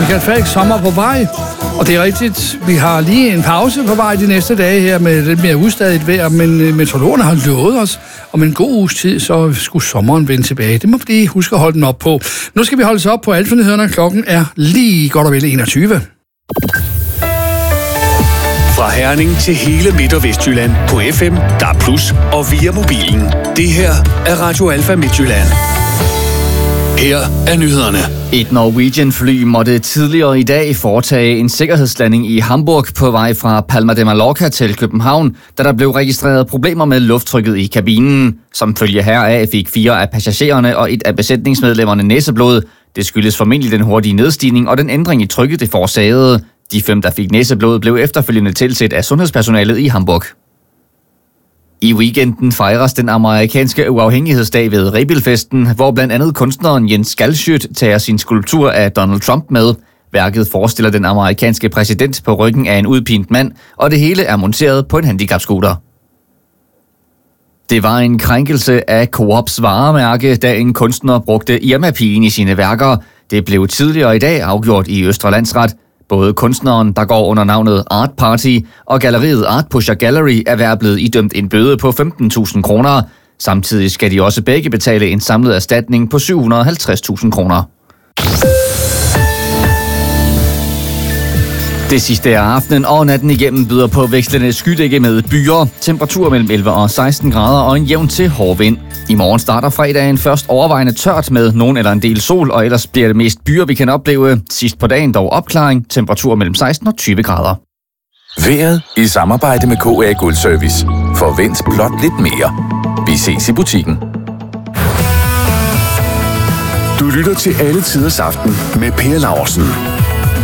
Michael Falk, Sommer på vej. Og det er rigtigt, vi har lige en pause på vej de næste dage her med lidt mere ustadigt vejr, men meteorologerne har lovet os, om en god uges tid, så skulle sommeren vende tilbage. Det må vi lige huske at holde den op på. Nu skal vi holde os op på Alfa-nyhederne. Klokken er lige godt og vel 21. Fra Herning til hele Midt- og Vestjylland på FM, DAB+, og via mobilen. Det her er Radio Alfa Midtjylland. Her er nyhederne. Et Norwegian-fly måtte tidligere i dag foretage en sikkerhedslanding i Hamburg på vej fra Palma de Mallorca til København, da der blev registreret problemer med lufttrykket i kabinen. Som følge heraf fik 4 af passagererne og et af besætningsmedlemmerne næseblod. Det skyldes formentlig den hurtige nedstigning og den ændring i trykket, det forårsagede. De 5, der fik næseblod, blev efterfølgende tilset af sundhedspersonalet i Hamburg. I weekenden fejres den amerikanske uafhængighedsdag ved Rebildfesten, hvor blandt andet kunstneren Jens Galschiøt tager sin skulptur af Donald Trump med. Værket forestiller den amerikanske præsident på ryggen af en udpint mand, og det hele er monteret på en handicapscooter. Det var en krænkelse af Coops varemærke, da en kunstner brugte Irma-pigen i sine værker. Det blev tidligere i dag afgjort i Østre Landsret. Både kunstneren, der går under navnet Art Party, og galleriet Art Pusher Gallery er hver blevet idømt en bøde på 15.000 kroner. Samtidig skal de også begge betale en samlet erstatning på 750.000 kroner. Det sidste af aftenen og natten igennem byder på vekslende skydække med byer, temperatur mellem 11 og 16 grader og en jævn til hård vind. I morgen starter fredagen først overvejende tørt med nogen eller en del sol, og ellers bliver det mest byer, vi kan opleve. Sidst på dagen dog opklaring, temperatur mellem 16 og 20 grader. Vejret i samarbejde med KA Guldservice. Forvent blot lidt mere. Vi ses i butikken. Du lytter til Alle Tiders Aften med Per Laursen.